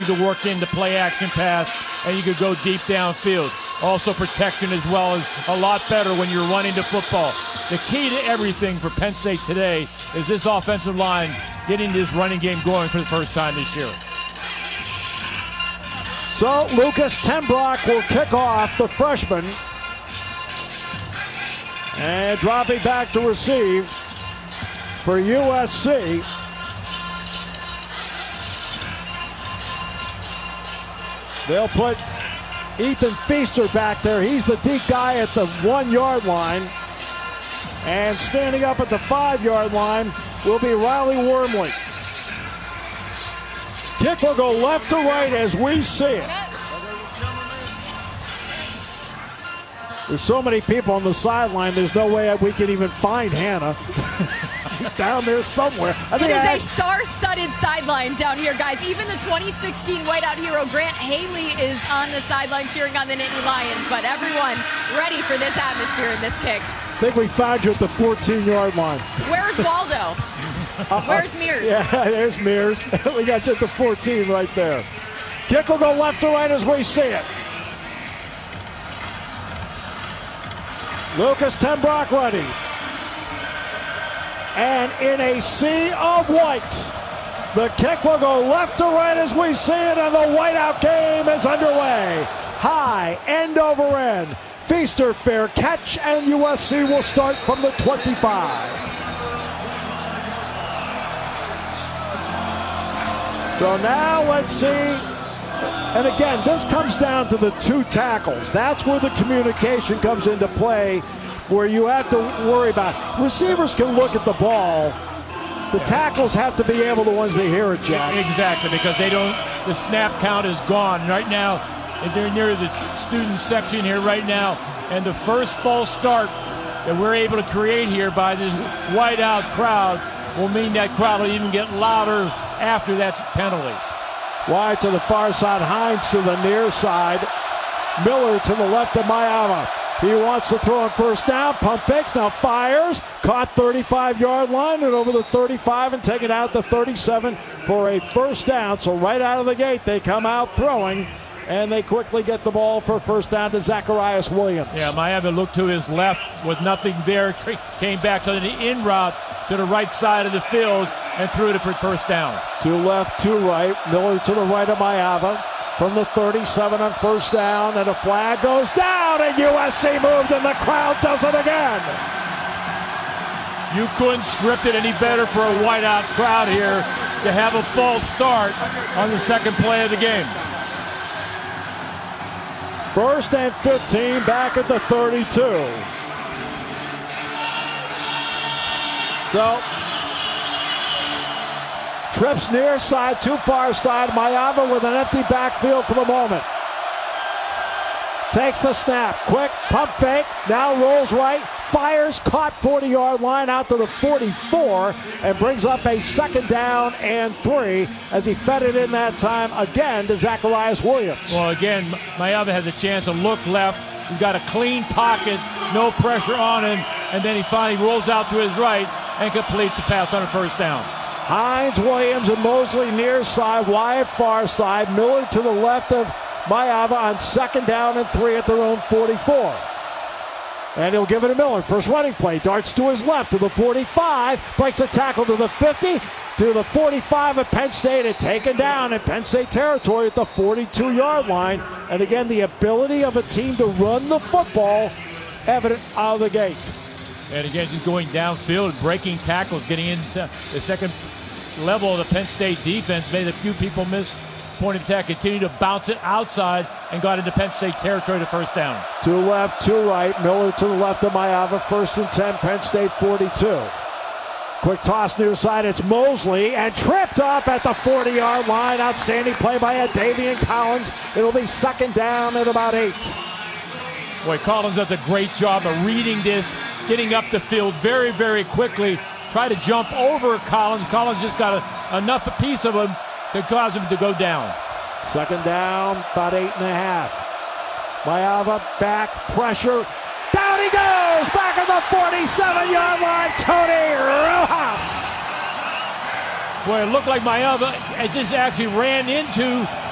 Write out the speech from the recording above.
to work into play action pass, and you could go deep downfield. Also protection as well is a lot better when you're running the football. The key to everything for Penn State today is this offensive line getting this running game going for the first time this year. So Lucas Tenbrock will kick off, the freshman. And dropping back to receive for USC. They'll put Ethan Feaster back there. He's the deep guy at the 1-yard line. And standing up at the 5-yard line will be Riley Wormley. Kick will go left to right as we see it. There's so many people on the sideline, there's no way we can even find Hannah. She's down there somewhere. It is a star-studded sideline down here, guys. Even the 2016 whiteout hero Grant Haley is on the sideline cheering on the Nittany Lions, but everyone ready for this atmosphere and this kick. I think we found you at the 14-yard line. Where's Waldo? Where's Mears? Yeah, there's Mears. We got you at the 14 right there. Kick will go left to right as we see it. Lucas Tenbrock ready. And in a sea of white, the kick will go left to right as we see it, and the whiteout game is underway. High, end over end. Feaster, fair catch, and USC will start from the 25. So now let's see. And again, this comes down to the two tackles. That's where the communication comes into play, where you have to worry about. Receivers can look at the ball. The tackles have to be able, the ones they hear it, Jack. Exactly, because they don't, the snap count is gone. Right now, they're near the student section here right now, and the first false start that we're able to create here by this whiteout crowd will mean that crowd will even get louder after that penalty. Wide to the far side, Hines to the near side. Miller to the left of Mayava. He wants to throw on first down. Pump fakes, now fires. Caught 35-yard line and over the 35 and taken out the 37 for a first down. So right out of the gate, they come out throwing, and they quickly get the ball for first down to Zacharias Williams. Yeah, Mayava looked to his left with nothing there. Came back to the in route to the right side of the field and threw it for first down. Two left, two right. Miller to the right of Mayava from the 37 on first down, and a flag goes down, and USC moved, and the crowd does it again. You couldn't script it any better for a whiteout crowd here to have a false start on the second play of the game. First and 15, back at the 32. So, trips near side, too far side. Mayava with an empty backfield for the moment. Takes the snap, quick pump fake, now rolls right, fires, caught 40-yard line out to the 44, and brings up a second down and 3 as he fed it in that time again to Zacharias Williams. Well, again, Mayava has a chance to look left. He's got a clean pocket, no pressure on him, and then he finally rolls out to his right and completes the pass on a first down. Hines, Williams, and Mosley near side, Wyatt far side, Miller to the left of Mayava on second down and 3 at their own 44. And he'll give it to Miller. First running play, darts to his left to the 45, breaks a tackle to the 50, to the 45 at Penn State, and taken down in Penn State territory at the 42-yard line. And again, the ability of a team to run the football evident out of the gate. And again, just going downfield, breaking tackles, getting into the second level of the Penn State defense, made a few people miss point of attack, continued to bounce it outside and got into Penn State territory to first down. Two left, two right. Miller to the left of Mayava. First and 10, Penn State 42. Quick toss near side. It's Mosley and tripped up at the 40-yard line. Outstanding play by Davian Collins. It'll be second down at about 8. Boy, Collins does a great job of reading this, getting up the field very, very quickly. Try to jump over Collins. Collins just got enough a piece of him to cause him to go down. Second down, about 8.5. Mayava back, pressure. Down he goes! Back at the 47-yard line, Tony Rojas. Boy, it looked like Mayava just actually ran into